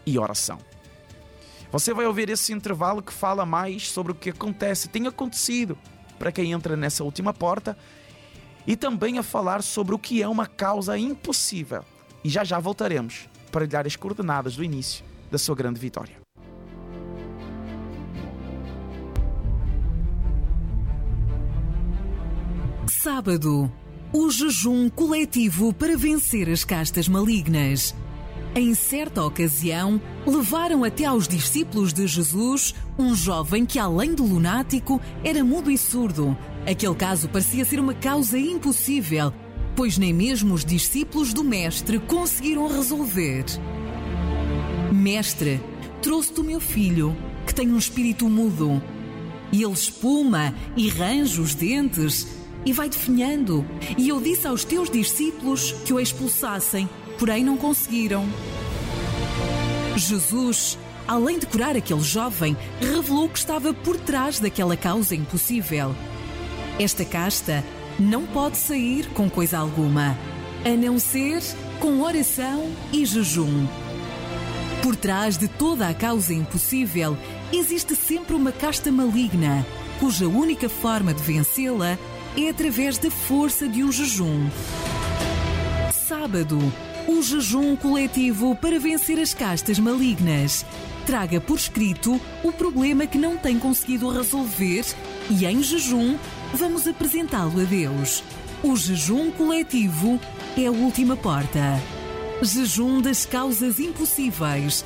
e oração. Você vai ouvir esse intervalo que fala mais sobre o que acontece, tem acontecido para quem entra nessa última porta, e também a falar sobre o que é uma causa impossível. E já já voltaremos para lhe dar as coordenadas do início da sua grande vitória. Sábado, o jejum coletivo para vencer as castas malignas. Em certa ocasião, levaram até aos discípulos de Jesus um jovem que, além de lunático, era mudo e surdo. Aquele caso parecia ser uma causa impossível, pois nem mesmo os discípulos do Mestre conseguiram resolver. Mestre, trouxe-te o meu filho, que tem um espírito mudo. E ele espuma e range os dentes e vai definhando. E eu disse aos teus discípulos que o expulsassem, porém não conseguiram. Jesus, além de curar aquele jovem, revelou que estava por trás daquela causa impossível. Esta casta não pode sair com coisa alguma, a não ser com oração e jejum. Por trás de toda a causa impossível, existe sempre uma casta maligna, cuja única forma de vencê-la é através da força de um jejum. Sábado, o jejum coletivo para vencer as castas malignas. Traga por escrito o problema que não tem conseguido resolver e, em jejum, vamos apresentá-lo a Deus. O jejum coletivo é a última porta. Jejum das causas impossíveis.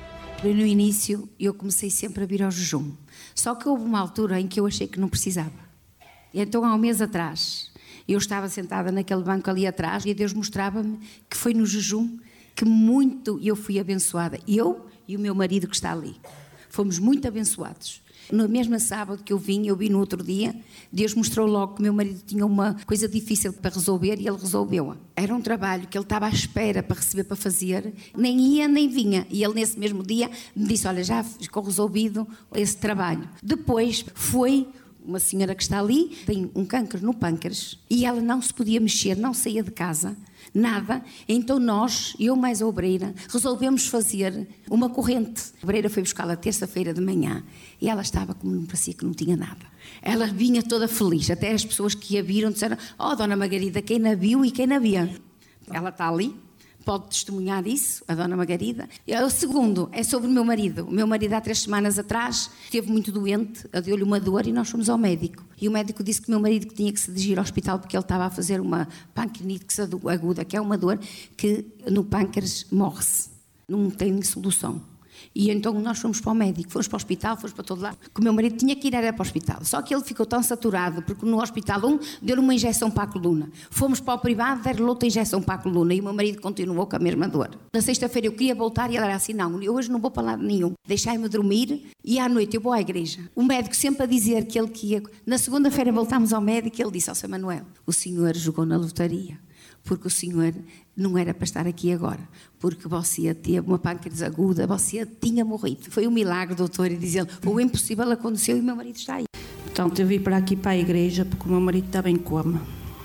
No início, eu comecei sempre a vir ao jejum. Só que houve uma altura em que eu achei que não precisava. Então, há um mês atrás, eu estava sentada naquele banco ali atrás e Deus mostrava-me que foi no jejum que muito eu fui abençoada. Eu e o meu marido que está ali. Fomos muito abençoados. No mesmo sábado que eu vi no outro dia, Deus mostrou logo que o meu marido tinha uma coisa difícil para resolver e ele resolveu-a. Era um trabalho que ele estava à espera para receber, para fazer, nem ia nem vinha. E ele nesse mesmo dia me disse, olha, já ficou resolvido esse trabalho. Depois foi uma senhora que está ali, tem um câncer no pâncreas e ela não se podia mexer, não saía de casa, nada. Então nós, eu mais a obreira, resolvemos fazer uma corrente. A obreira foi buscá-la terça-feira de manhã e ela estava como não parecia que não tinha nada. Ela vinha toda feliz, até as pessoas que a viram disseram, oh Dona Margarida, quem na viu e quem na via. Ela está ali. Pode testemunhar isso, a Dona Margarida. O segundo é sobre o meu marido. O meu marido há 3 semanas atrás esteve muito doente, deu-lhe uma dor e nós fomos ao médico. E o médico disse que o meu marido tinha que se dirigir ao hospital porque ele estava a fazer uma pancreatite aguda, que é uma dor que no pâncreas morre-se, não tem solução. E então nós fomos para o médico, fomos para o hospital, fomos para todo lado. Que o meu marido tinha que ir era para o hospital. Só que ele ficou tão saturado, porque no hospital deu-lhe uma injeção para a coluna. Fomos para o privado, deram-lhe outra injeção para a coluna e o meu marido continuou com a mesma dor. Na sexta-feira eu queria voltar e ele era assim, não, eu hoje não vou para lado nenhum. Deixai-me dormir e à noite eu vou à igreja. O médico sempre a dizer que ele ia... Na segunda-feira voltámos ao médico e ele disse ao Sr. Manuel, o senhor jogou na lotaria. Porque o senhor não era para estar aqui agora, porque você teve uma pâncreas aguda, você tinha morrido. Foi um milagre, doutor, e dizer o impossível aconteceu e o meu marido está aí. Portanto, eu vim para aqui para a igreja porque o meu marido estava em coma.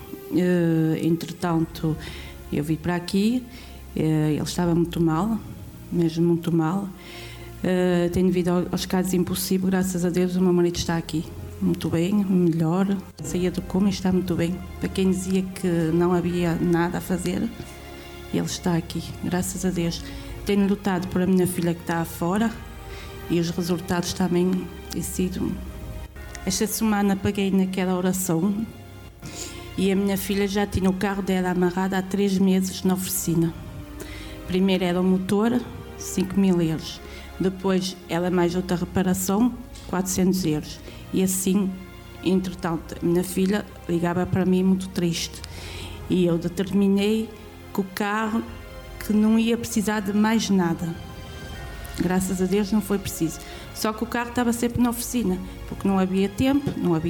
Entretanto, eu vim para aqui, ele estava muito mal, mesmo muito mal. Tenho devido aos casos impossíveis, graças a Deus o meu marido está aqui. Muito bem, melhor, saía do coma e está muito bem. Para quem dizia que não havia nada a fazer, ele está aqui, graças a Deus. Tenho lutado por a minha filha que está fora e os resultados também têm sido. Esta semana paguei naquela oração e a minha filha já tinha o carro dela amarrado há 3 meses na oficina. Primeiro era o motor, 5.000 euros. Depois ela mais outra reparação, 400 euros. E assim, entretanto, a minha filha ligava para mim muito triste. E eu determinei que o carro que não ia precisar de mais nada. Graças a Deus não foi preciso. Só que o carro estava sempre na oficina, porque não havia tempo.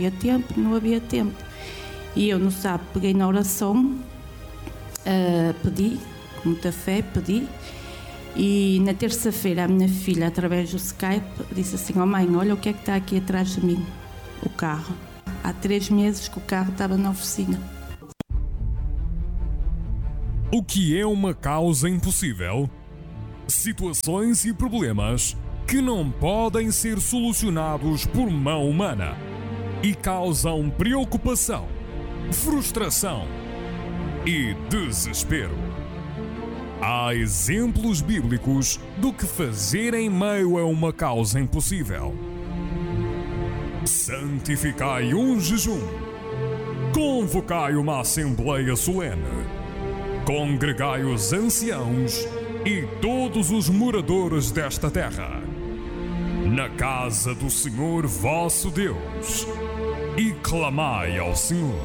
E eu no sábado peguei na oração, pedi, com muita fé, pedi. E na terça-feira a minha filha, através do Skype, disse assim, oh mãe, olha o que é que está aqui atrás de mim, o carro. Há 3 meses que o carro estava na oficina. O que é uma causa impossível? situações e problemas que não podem ser solucionados por mão humana e causam preocupação, frustração e desespero. Há exemplos bíblicos do que fazer em meio a uma causa impossível. Santificai um jejum. Convocai uma assembleia solene. Congregai os anciãos e todos os moradores desta terra na casa do Senhor vosso Deus e clamai ao Senhor.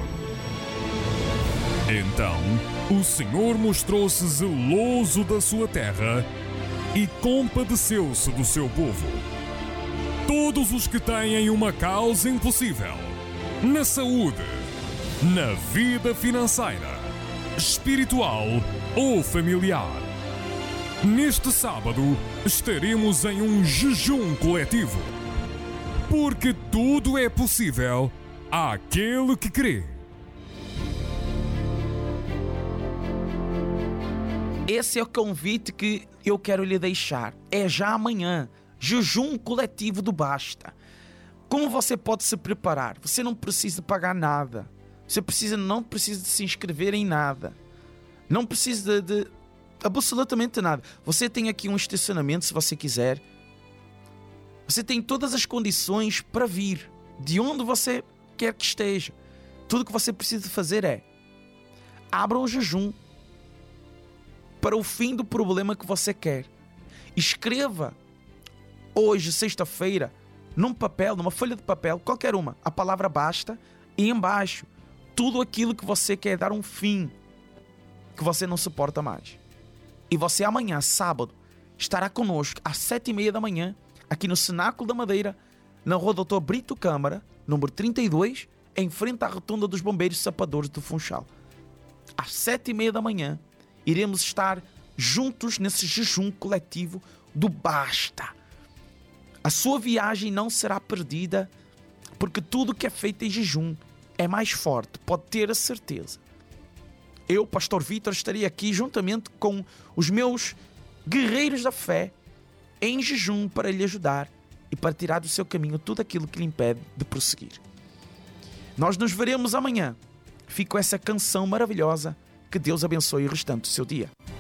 Então o Senhor mostrou-se zeloso da sua terra e compadeceu-se do seu povo. Todos os que têm uma causa impossível, na saúde, na vida financeira, espiritual ou familiar, neste sábado estaremos em um jejum coletivo, porque tudo é possível àquele que crê. Esse é o convite que eu quero lhe deixar. É já amanhã. Jejum coletivo do Basta. Como você pode se preparar? Você não precisa pagar nada. Você não precisa de se inscrever em nada. Não precisa de absolutamente nada. Você tem aqui um estacionamento se você quiser. Você tem todas as condições para vir. De onde você quer que esteja. Tudo que você precisa fazer é: abra um jejum para o fim do problema que você quer. Escreva hoje, sexta-feira, num papel, numa folha de papel, qualquer uma, a palavra Basta, e embaixo tudo aquilo que você quer dar um fim, que você não suporta mais. E você amanhã, sábado, estará conosco às 7h30 da manhã, aqui no Cenáculo da Madeira, na Rua Doutor Brito Câmara, número 32, em frente à Rotunda dos Bombeiros Sapadores do Funchal. Às 7h30 da manhã, iremos estar juntos nesse jejum coletivo do Basta. A sua viagem não será perdida, porque tudo que é feito em jejum é mais forte, pode ter a certeza. Eu, Pastor Vítor, estarei aqui juntamente com os meus guerreiros da fé em jejum para lhe ajudar e para tirar do seu caminho tudo aquilo que lhe impede de prosseguir. Nós nos veremos amanhã. Fico com essa canção maravilhosa. Que Deus abençoe o restante do seu dia.